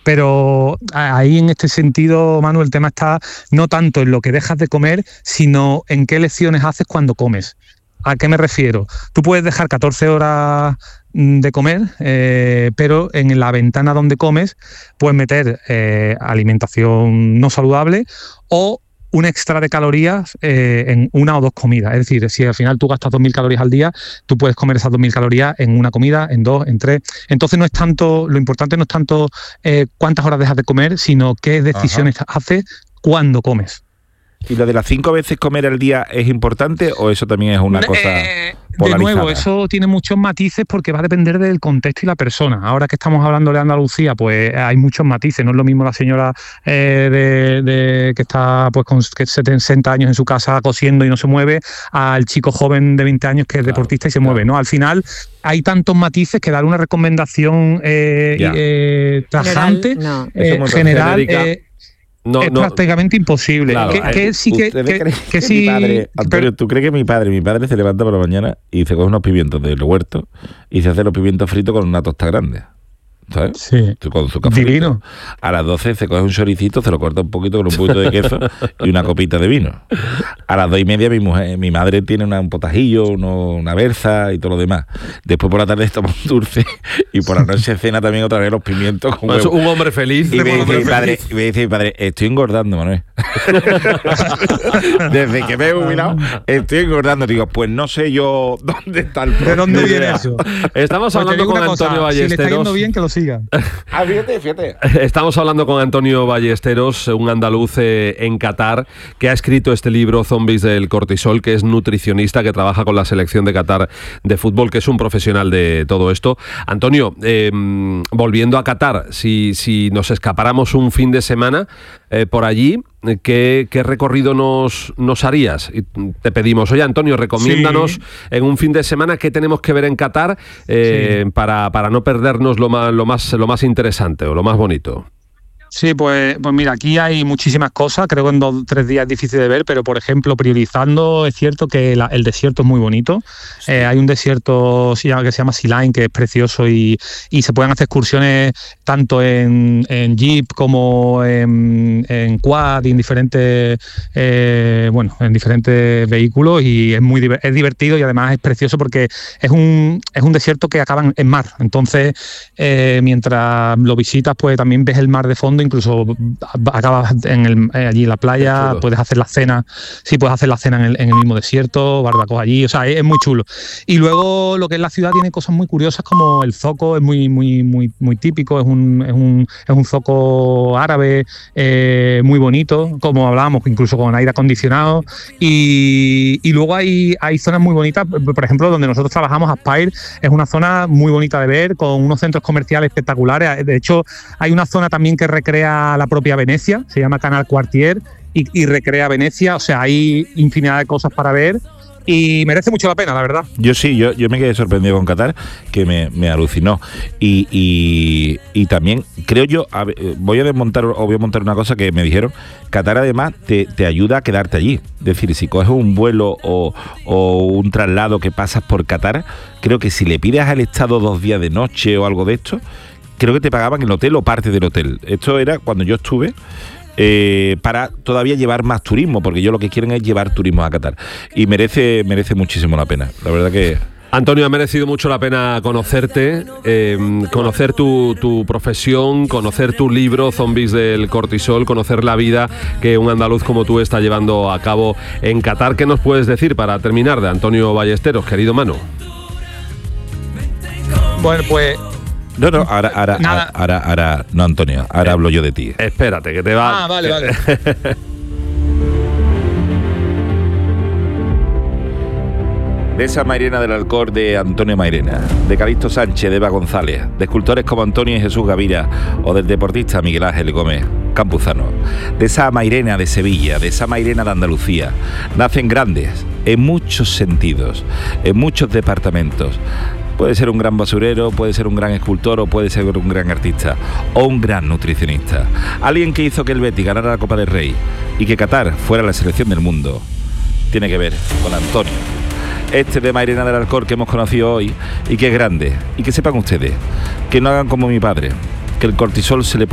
Pero ahí en este sentido, Manu, el tema está no tanto en lo que dejas de comer, sino en qué elecciones haces cuando comes. ¿A qué me refiero? Tú puedes dejar 14 horas de comer, pero en la ventana donde comes puedes meter alimentación no saludable o un extra de calorías en una o dos comidas. Es decir, si al final tú gastas 2.000 calorías al día, tú puedes comer esas 2.000 calorías en una comida, en dos, en tres. Entonces no es tanto, lo importante no es tanto cuántas horas dejas de comer, sino qué decisiones haces cuando comes. ¿Y lo de las 5 veces comer al día es importante o eso también es una cosa polarizada? De nuevo, eso tiene muchos matices porque va a depender del contexto y la persona. Ahora que estamos hablando de Andalucía, pues hay muchos matices. No es lo mismo la señora que está pues con 60 años en su casa cosiendo y no se mueve, al chico joven de 20 años que es deportista y se mueve, ¿no? Al final hay tantos matices que dar una recomendación tajante, general... es prácticamente imposible. Claro, mi padre, Antonio, ¿tú crees que mi padre se levanta por la mañana y se coge unos pimientos del huerto y se hace los pimientos fritos con una tosta grande? ¿Sabes? Sí. Con su café. Divino. A las 12 se coge un choricito, se lo corta un poquito con un poquito de queso y una copita de vino. A las 2:30 mi madre tiene un potajillo, una berza y todo lo demás. Después por la tarde toma un dulce y por la noche cena también otra vez los pimientos con huevo. Un hombre feliz. Y me dice mi padre, estoy engordando, Manuel. Desde que me he jubilado, estoy engordando. Digo, pues no sé yo dónde está el problema. ¿De dónde viene eso? Estamos hablando con Antonio Ballesteros. Si le está yendo bien, que lo siga. Fíjate. Estamos hablando con Antonio Ballesteros, un andaluz en Qatar, que ha escrito este libro Zombies del cortisol, que es nutricionista, que trabaja con la selección de Qatar de fútbol, que es un profesional de todo esto. Antonio, volviendo a Qatar, si nos escapáramos un fin de semana por allí, ¿qué recorrido nos harías? Y te pedimos, oye Antonio, recomiéndanos en un fin de semana qué tenemos que ver en Qatar para no perdernos lo más interesante o lo más bonito. Sí, pues mira, aquí hay muchísimas cosas, creo que en 2 o 3 días es difícil de ver, pero por ejemplo, priorizando, es cierto que el desierto es muy bonito. Sí. Hay un desierto que se llama Sea Line, que es precioso y se pueden hacer excursiones tanto en jeep como en quad y en diferentes vehículos, y es divertido y además es precioso porque es un desierto que acaba en mar. Entonces, mientras lo visitas, pues también ves el mar de fondo. Incluso acabas allí en la playa, puedes hacer la cena, en el mismo desierto, barbacoa allí, o sea, es muy chulo. Y luego lo que es la ciudad tiene cosas muy curiosas, como el zoco, es muy típico, es un zoco árabe muy bonito, como hablábamos, incluso con aire acondicionado, y luego hay zonas muy bonitas, por ejemplo, donde nosotros trabajamos, Aspire, es una zona muy bonita de ver, con unos centros comerciales espectaculares. De hecho, hay una zona también que recrea la propia Venecia, se llama Canal Quartier y recrea Venecia, o sea, hay infinidad de cosas para ver y merece mucho la pena, la verdad. Yo me quedé sorprendido con Qatar, que me alucinó y también creo yo, voy a montar una cosa que me dijeron. Qatar además te ayuda a quedarte allí, es decir, si coges un vuelo o un traslado que pasas por Qatar, creo que si le pides al Estado 2 días de noche o algo de esto, creo que te pagaban el hotel o parte del hotel. Esto era cuando yo estuve, para todavía llevar más turismo, porque ellos lo que quieren es llevar turismo a Qatar. Y merece muchísimo la pena. La verdad que... Antonio, ha merecido mucho la pena conocerte, conocer tu profesión, conocer tu libro Zombies del cortisol, conocer la vida que un andaluz como tú está llevando a cabo en Qatar. ¿Qué nos puedes decir para terminar de Antonio Ballesteros, querido Manu? Bueno, pues... No, ahora, no, Antonio, ahora hablo yo de ti. Espérate, que te va... vale. De esa Mairena del Alcor de Antonio Mairena, de Calixto Sánchez, de Eva González, de escultores como Antonio y Jesús Gavira o del deportista Miguel Ángel Gómez Campuzano, de esa Mairena de Sevilla, de esa Mairena de Andalucía, nacen grandes en muchos sentidos, en muchos departamentos. Puede ser un gran basurero, puede ser un gran escultor o puede ser un gran artista o un gran nutricionista. Alguien que hizo que el Betis ganara la Copa del Rey y que Qatar fuera la selección del mundo. Tiene que ver con Antonio. Este de Mairena del Alcor que hemos conocido hoy y que es grande. Y que sepan ustedes, que no hagan como mi padre, que el cortisol se le puede